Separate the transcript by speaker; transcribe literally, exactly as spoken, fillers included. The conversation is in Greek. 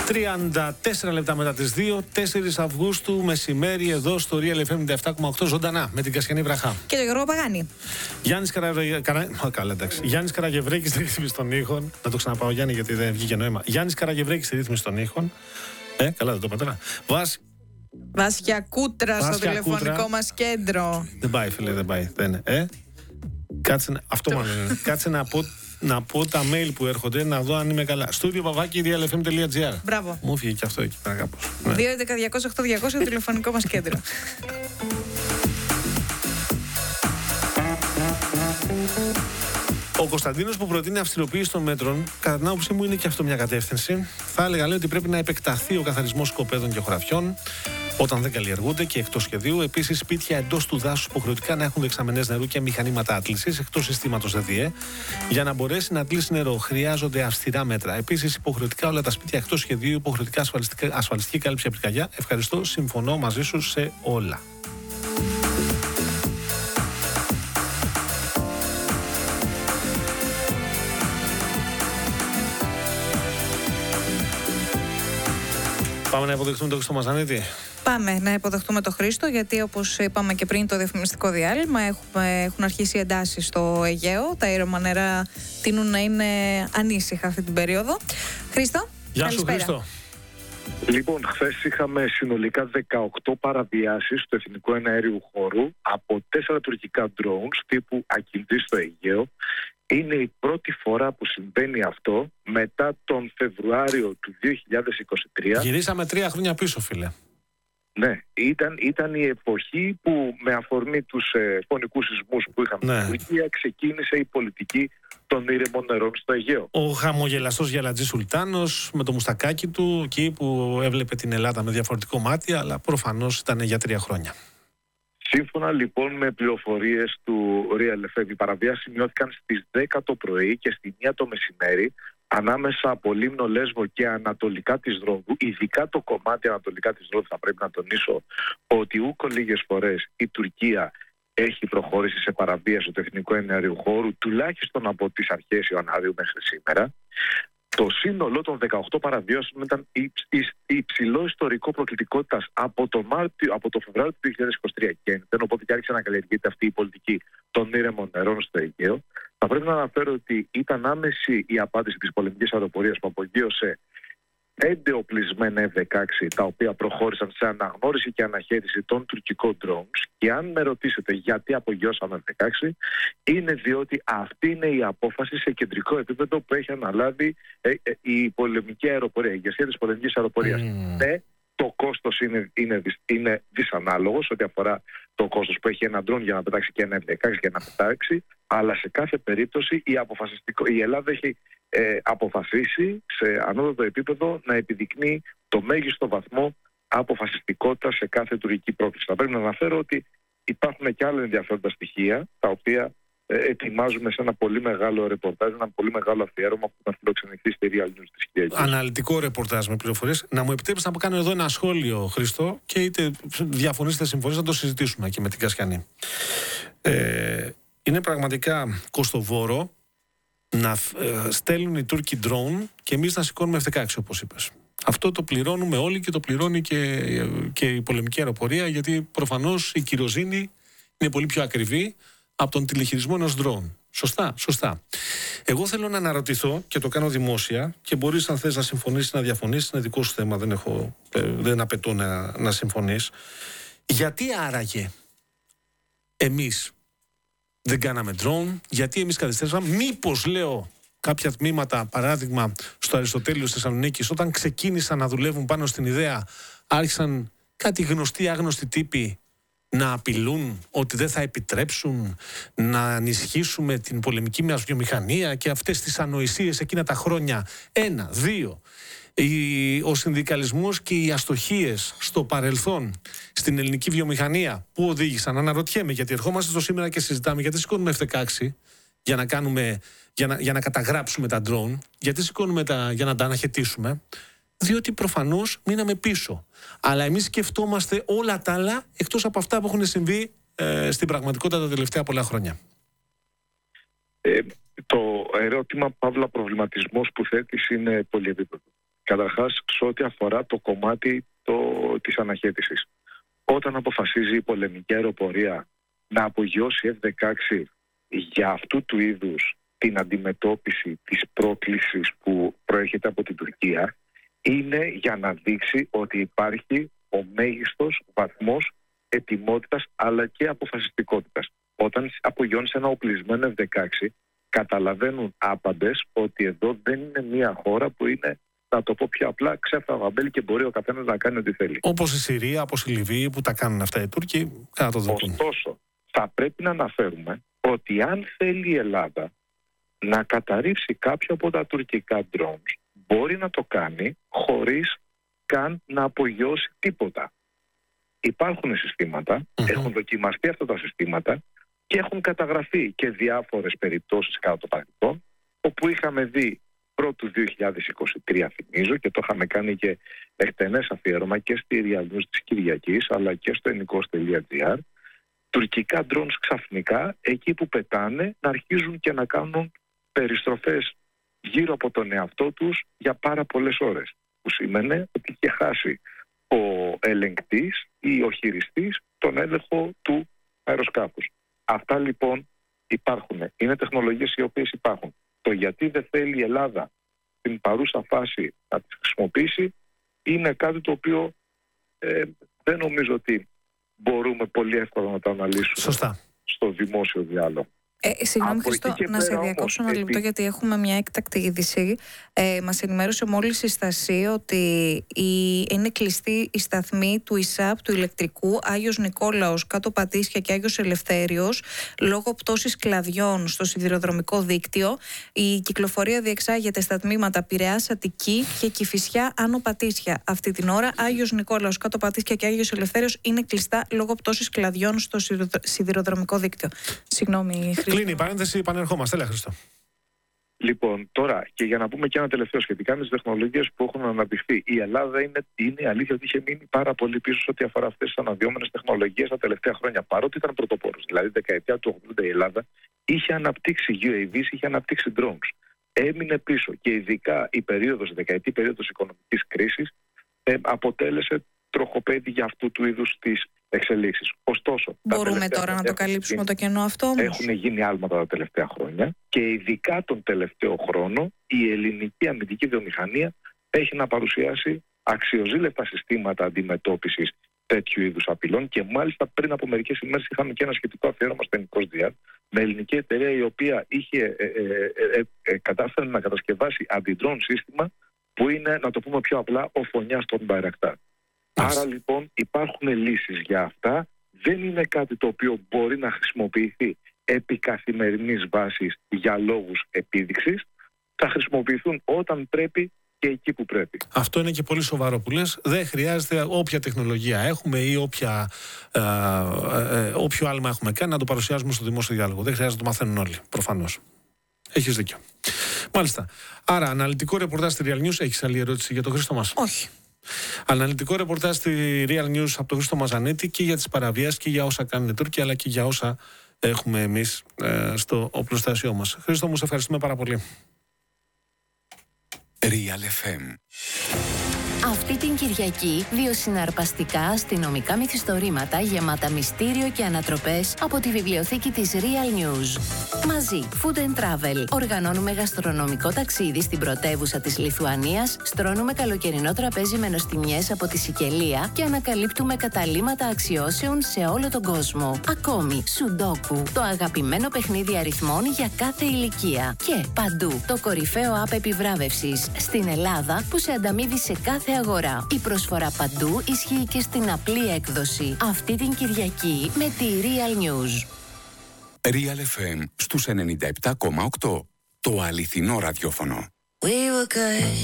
Speaker 1: τριάντα τέσσερα λεπτά μετά τις δύο, τέσσερις Αυγούστου, μεσημέρι, εδώ στο Real εφ εμ ενενήντα επτά κόμμα οκτώ, ζωντανά, με την Κασιανή Βραχά.
Speaker 2: Και τον Γιώργο Παγάνη.
Speaker 1: Γιάννης Καρα... Καρα... Καλά, εντάξει. Γιάννης Καραγευρέκης στη ρύθμιση των ήχων. Να το ξαναπάω, Γιάννη, γιατί δεν βγήκε νόημα. Γιάννης Καραγευρέκης στη ρύθμιση των ήχων. Ε, καλά, δεν το είπα τώρα. Βάσ...
Speaker 2: Βάσια Κούτρα στο τηλεφωνικό μας κέντρο.
Speaker 1: Δεν πάει, φίλε, δεν πάει. Δεν. Ε, κάτσε, αυτό μάλλον είναι. Κάτσε να πω, να πω τα mail που έρχονται, να δω αν είμαι καλά. Στούντιο παπάκι real εφ εμ τελεία τζι άρ.
Speaker 2: Μπράβο.
Speaker 1: Μου έφυγε και αυτό εκεί πέρα κάπως.
Speaker 2: δύο έντεκα διακόσια οκτώ διακόσια το τηλεφωνικό μας κέντρο.
Speaker 1: Ο Κωνσταντίνος, που προτείνει αυστηροποίηση των μέτρων, κατά την άποψή μου είναι και αυτό μια κατεύθυνση. Θα έλεγα, λέει, ότι πρέπει να επεκταθεί ο καθαρισμός σκοπέδων και χωραφιών όταν δεν καλλιεργούνται και εκτός σχεδίου. Επίσης, σπίτια εντός του δάσους υποχρεωτικά να έχουν δεξαμενές νερού και μηχανήματα άτλησης εκτός συστήματος ΔΔΕ. Για να μπορέσει να ατλήσει νερό, χρειάζονται αυστηρά μέτρα. Επίσης, υποχρεωτικά όλα τα σπίτια εκτός σχεδίου, υποχρεωτικά ασφαλιστική κάλυψη από πυρκαγιά. Ευχαριστώ, συμφωνώ μαζί σου σε όλα. Πάμε να υποδεχτούμε τον Χρήστο Μαζανίτη.
Speaker 2: Πάμε να υποδεχτούμε τον Χρήστο, γιατί όπως είπαμε και πριν το διαφημιστικό διάλειμμα, έχουμε, έχουν αρχίσει εντάσεις στο Αιγαίο. Τα ήρεμα νερά τείνουν να είναι ανήσυχα αυτή την περίοδο. Χρήστο,
Speaker 1: γεια
Speaker 2: καλησπέρα.
Speaker 1: σου, Χρήστο.
Speaker 3: Λοιπόν, χθες είχαμε συνολικά δεκαοκτώ παραβιάσεις του εθνικού εναέριου χώρου από τέσσερα τουρκικά drones τύπου Ακινδί στο Αιγαίο. Είναι η πρώτη φορά που συμβαίνει αυτό μετά τον Φεβρουάριο του δύο χιλιάδες είκοσι τρία.
Speaker 1: Γυρίσαμε τρία χρόνια πίσω, φίλε.
Speaker 3: Ναι, ήταν, ήταν η εποχή που με αφορμή τους ε, φωνικούς σεισμούς που είχαμε
Speaker 1: ναι.
Speaker 3: στην Τουρκία ξεκίνησε η πολιτική των ήρεμων νερών στο Αιγαίο.
Speaker 1: Ο χαμογελαστός Γιαλατζής Σουλτάνος με το μουστακάκι του, εκεί που έβλεπε την Ελλάδα με διαφορετικό μάτι, αλλά προφανώς ήταν για τρία χρόνια.
Speaker 3: Σύμφωνα λοιπόν με πληροφορίες του Real εφ εμ, οι παραβιάσεις σημειώθηκαν στις δέκα το πρωί και στη μία το μεσημέρι ανάμεσα από Λίμνο, Λέσβο και ανατολικά της Ρόδου. Ειδικά το κομμάτι ανατολικά της Ρόδου, θα πρέπει να τονίσω ότι ούκο λίγες φορές η Τουρκία έχει προχωρήσει σε παραβίαση του εθνικού εναέριου χώρου, τουλάχιστον από τις αρχές Ιανουαρίου μέχρι σήμερα. Το σύνολο των δεκαοκτώ παραβιάσεων ήταν υψηλό ιστορικό προκλητικότητας από το, Μάρτιο, από το Φεβρουάριο του δύο χιλιάδες είκοσι τρία και οπότε και άρχισε να καλλιεργείται αυτή η πολιτική των ήρεμων νερών στο Αιγαίο. Θα πρέπει να αναφέρω ότι ήταν άμεση η απάντηση της πολεμικής αεροπορίας που απογείωσε πέντε οπλισμένα εφ δεκαέξι, τα οποία προχώρησαν σε αναγνώριση και αναχέτηση των τουρκικών drones. Και αν με ρωτήσετε γιατί απογειώσαμε εφ δεκαέξι, είναι διότι αυτή είναι η απόφαση σε κεντρικό επίπεδο που έχει αναλάβει ε, ε, η πολεμική αεροπορία, η ηγεσία της πολεμικής αεροπορίας. Mm. Ναι, το κόστος είναι, είναι, είναι δυσανάλογο ό,τι αφορά το κόστος που έχει ένα drone για να πετάξει και ένα εφ δεκαέξι για να πετάξει, αλλά σε κάθε περίπτωση η, η Ελλάδα έχει ε, αποφασίσει σε ανώτατο επίπεδο να επιδεικνύει το μέγιστο βαθμό αποφασιστικότητα σε κάθε τουρκική πρόκληση. Θα πρέπει να αναφέρω ότι υπάρχουν και άλλα ενδιαφέροντα στοιχεία, τα οποία ε, ετοιμάζουμε σε ένα πολύ μεγάλο ρεπορτάζ, ένα πολύ μεγάλο αφιέρωμα που θα φιλοξενηθεί στη Real News της Κυριακής.
Speaker 1: Αναλυτικό ρεπορτάζ με πληροφορίες. Να μου επιτρέψετε να κάνω εδώ ένα σχόλιο, Χρήστο, και είτε διαφωνήσετε, συμφωνήσετε, να το συζητήσουμε και με την Κασιανή. Ε, είναι πραγματικά κοστοβόρο να ε, στέλνουν οι Τούρκοι drone και εμείς να σηκώνουμε εφ δεκαέξι, όπως είπες. Αυτό το πληρώνουμε όλοι και το πληρώνει και, και η πολεμική αεροπορία, γιατί προφανώς η κυροζήνη είναι πολύ πιο ακριβή από τον τηλεχειρισμό ενός drone. Σωστά, σωστά. Εγώ θέλω να αναρωτηθώ και το κάνω δημόσια και μπορείς, αν θες, να συμφωνήσεις, να διαφωνήσεις, είναι δικό σου θέμα, δεν, έχω, δεν απαιτώ να, να συμφωνείς. Γιατί άραγε εμείς δεν κάναμε drone, γιατί εμείς καθυστέρησαμε? Μήπως, λέω, κάποια τμήματα, παράδειγμα στο Αριστοτέλειο της Θεσσαλονίκης, όταν ξεκίνησαν να δουλεύουν πάνω στην ιδέα, άρχισαν κάτι γνωστοί άγνωστοι τύποι να απειλούν ότι δεν θα επιτρέψουν να ενισχύσουμε την πολεμική μας βιομηχανία και αυτές τις ανοησίες εκείνα τα χρόνια. Ένα, δύο. Ο συνδικαλισμός και οι αστοχίες στο παρελθόν στην ελληνική βιομηχανία που οδήγησαν, αναρωτιέμαι, γιατί ερχόμαστε στο σήμερα και συζητάμε γιατί σηκώνουμε εφ δεκαέξι για να, κάνουμε, για να, για να καταγράψουμε τα drone, γιατί σηκώνουμε τα, για να τα αναχαιτήσουμε, διότι προφανώς μείναμε πίσω. Αλλά εμείς σκεφτόμαστε όλα τα άλλα εκτός από αυτά που έχουν συμβεί ε, στην πραγματικότητα τα τελευταία πολλά χρόνια.
Speaker 3: Ε, το ερώτημα, παύλα προβληματισμός που θέτεις, είναι πολυεπίπεδο. Καταρχάς, σε ό,τι αφορά το κομμάτι το, της αναχέτησης. Όταν αποφασίζει η πολεμική αεροπορία να απογειώσει εφ δεκαέξι για αυτού του είδους την αντιμετώπιση της πρόκλησης που προέρχεται από την Τουρκία, είναι για να δείξει ότι υπάρχει ο μέγιστος βαθμός ετοιμότητας αλλά και αποφασιστικότητας. Όταν απογειώνεις ένα οπλισμένο εφ δεκαέξι, καταλαβαίνουν άπαντες ότι εδώ δεν είναι μια χώρα που είναι, να το πω πιο απλά, ξέφτα βαμπέλη και μπορεί ο καθένας να κάνει ό,τι θέλει.
Speaker 1: Όπως η Συρία, όπως η Λιβύη που τα κάνουν αυτά οι Τούρκοι, να το δοκούν.
Speaker 3: Ωστόσο, θα πρέπει να αναφέρουμε ότι αν θέλει η Ελλάδα να καταρρίψει κάποιο από τα τουρκικά drones, μπορεί να το κάνει χωρίς καν να απογειώσει τίποτα. Υπάρχουν συστήματα, mm-hmm. έχουν δοκιμαστεί αυτά τα συστήματα και έχουν καταγραφεί και διάφορες περιπτώσεις κατά το παρελθόν, όπου είχαμε δει πρώτου δύο χιλιάδες είκοσι τρία, θυμίζω, και το είχαμε κάνει και εκτενές αφιέρωμα και στη Real News της Κυριακής, αλλά και στο ενικός τελεία τζι άρ, τουρκικά drones ξαφνικά, εκεί που πετάνε, να αρχίζουν και να κάνουν περιστροφές γύρω από τον εαυτό τους για πάρα πολλές ώρες. Που σημαίνει ότι είχε χάσει ο ελεγκτής ή ο χειριστής τον έλεγχο του αεροσκάφους. Αυτά λοιπόν υπάρχουν. Είναι τεχνολογίες οι οποίες υπάρχουν. Το γιατί δεν θέλει η Ελλάδα στην παρούσα φάση να τις χρησιμοποιήσει είναι κάτι το οποίο ε, δεν νομίζω ότι μπορούμε πολύ εύκολα να το αναλύσουμε.
Speaker 1: Σωστά.
Speaker 3: Στο δημόσιο διάλογο.
Speaker 2: Ε, συγγνώμη Χριστό, να σε διακόψω ένα λεπτό, γιατί έχουμε μια έκτακτη είδηση. Ε, μας ενημέρωσε μόλις η Στασή ότι η, είναι κλειστή η σταθμή του ΙΣΑΠ, του ηλεκτρικού, Άγιος Νικόλαος, Κάτω Πατήσια και Άγιος Ελευθέριος, λόγω πτώσης κλαδιών στο σιδηροδρομικό δίκτυο. Η κυκλοφορία διεξάγεται στα τμήματα Πειραιάς Αττική και Κηφισιά Άνω Πατήσια. Αυτή την ώρα Άγιος Νικόλαος, Κάτω Πατήσια και Άγιος Ελευθέριος είναι κλειστά λόγω πτώσης κλαδιών στο σιδηροδρομικό δίκτυο. Συγγνώμη, Χριστό.
Speaker 1: Κλείνει η παρένθεση, επανερχόμαστε. Έλα, Χριστό.
Speaker 3: Λοιπόν, τώρα και για να πούμε και ένα τελευταίο σχετικά με τις τεχνολογίες που έχουν αναπτυχθεί. Η Ελλάδα είναι, είναι αλήθεια ότι είχε μείνει πάρα πολύ πίσω σε ό,τι αφορά αυτές τις αναδυόμενες τεχνολογίες τα τελευταία χρόνια. Παρότι ήταν πρωτοπόρος, δηλαδή δεκαετία του ογδόντα η Ελλάδα είχε αναπτύξει γιου έι βις, είχε αναπτύξει drones. Έμεινε πίσω και ειδικά η περίοδος, η δεκαετή περίοδος οικονομικής κρίσης ε, αποτέλεσε τροχοπέδι για αυτού του είδους τις εξελίξεις. Ωστόσο,
Speaker 2: μπορούμε τώρα να το καλύψουμε γίνει, το κενό αυτό όμως.
Speaker 3: Έχουν γίνει άλματα τα τελευταία χρόνια και ειδικά τον τελευταίο χρόνο η ελληνική αμυντική βιομηχανία έχει να παρουσιάσει αξιοζήλευτα συστήματα αντιμετώπισης τέτοιου είδους απειλών και μάλιστα πριν από μερικές ημέρες είχαμε και ένα σχετικό αφιέρωμα στο ενικός διάρ με ελληνική εταιρεία η οποία είχε ε, ε, ε, ε, κατάφερε να κατασκευάσει αντιδρόν σύστημα που είναι, να το πούμε πιο απλά, ο φωνιάς των Μπαϊρακτάρ. Άρα λοιπόν υπάρχουν λύσεις για αυτά. Δεν είναι κάτι το οποίο μπορεί να χρησιμοποιηθεί επί καθημερινής βάσης για λόγους επίδειξης. Θα χρησιμοποιηθούν όταν πρέπει και εκεί που πρέπει.
Speaker 1: Αυτό είναι και πολύ σοβαρό που λες. Δεν χρειάζεται όποια τεχνολογία έχουμε ή όποια, ε, ε, όποιο άλμα έχουμε κάνει να το παρουσιάζουμε στο δημόσιο διάλογο. Δεν χρειάζεται να το μαθαίνουν όλοι, προφανώς. Έχεις δίκιο. Μάλιστα. Άρα, αναλυτικό ρεπορτάζ στη Real News. Έχεις άλλη ερώτηση για τον Χρήστο μας?
Speaker 2: Όχι.
Speaker 1: Αναλυτικό ρεπορτάζ στη Real News από τον Χρήστο Μαζανίτη και για τις παραβιάσεις και για όσα κάνουν οι Τούρκοι, αλλά και για όσα έχουμε εμείς ε, στο οπλοστάσιό μας. Χρήστο μου, σε ευχαριστούμε πάρα πολύ.
Speaker 4: Real εφ εμ. Αυτή την Κυριακή, δύο συναρπαστικά αστυνομικά μυθιστορήματα γεμάτα μυστήριο και ανατροπές από τη βιβλιοθήκη της Real News. Μαζί, Food and Travel. Οργανώνουμε γαστρονομικό ταξίδι στην πρωτεύουσα της Λιθουανίας, στρώνουμε καλοκαιρινό τραπέζι με νοστιμιές από τη Σικελία και ανακαλύπτουμε καταλύματα αξιώσεων σε όλο τον κόσμο. Ακόμη, Σουντόκου, το αγαπημένο παιχνίδι αριθμών για κάθε ηλικία. Και παντού, το κορυφαίο app επιβράβευσης στην Ελλάδα που σε ανταμείβει σε κάθε αγορά. Η προσφορά παντού ισχύει και στην απλή έκδοση. Αυτή την Κυριακή με τη Real News.
Speaker 5: Real εφ εμ στους ενενήντα επτά κόμμα οκτώ. Το αληθινό ραδιόφωνο. We were good.